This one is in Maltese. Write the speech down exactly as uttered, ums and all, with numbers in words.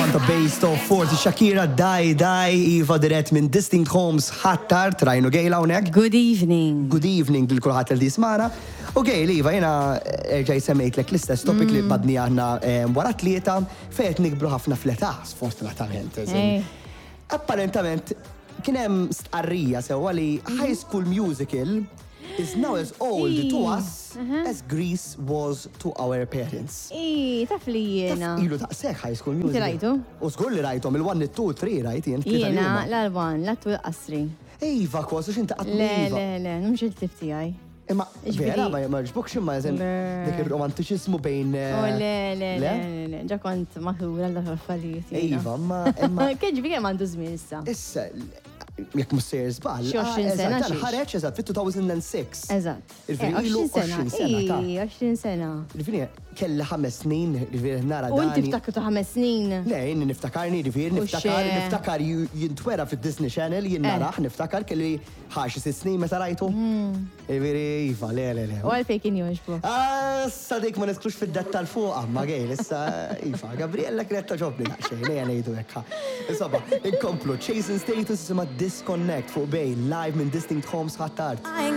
kanta based off forsi Shakira Die Die Iva dirett minn Distinct Homes ħattar trajnu gejla hawnhekk. Good evening. Good evening lil kulħadd li jismana. Okay, Liva, jena erġaj semmejtlek l-istess topic li badni għanna wara tlieta fejn nikbru ħafna fl-età, sfortunatament. Apparentament kien hemm stqarrija sewwa li High School Musical is now as old to us as Greece was to our parents. Ii, taf li jena. Ilu taqsek High School Musical. Inti rajtu? U żgur li rajtom il-one, il-two, three, rajt jien. Jena, l-alban, l-attu l-qasri. Ejva, kos, u xinta għatmu. Le, le, le, numx il-tifti għaj. Imma, vera, ma jmarġbok ximma jeżem dik il-romantiċismu bejn. Oh, le, le, le, le, ġa kont maħtura l-affarijiet. Ejva, ma. Kieġ bi kem għandu żmien issa. Issa, jek mussir zbal. Xi għoxrin sena xi. Ħareċ, eżatt, fit-two thousand six. Eżatt. Irviri ilu għoxrin sena. Ej, għoxrin sena. Irviri, kella ħames snin, irviri nara U dani. inti ftakru ta' ħames snin. Le, inni niftakarni, irviri, niftakar, niftakar jintwera fit Disney Channel, jien naraħ, niftakar kelli ħaxi sitt snin meta rajtu. Irviri, iva, le, le, le. U għalfej kien joġbu. Ah, sadik ma niskrux fid-dettal fuq, ma għej, issa, iva, Gabriella kienet taġobni naqxej, le għanejdu ekka. Insomma, inkomplu, Chasing Status ma Disconnect fuq bej, live minn Distinct Homes ħattart.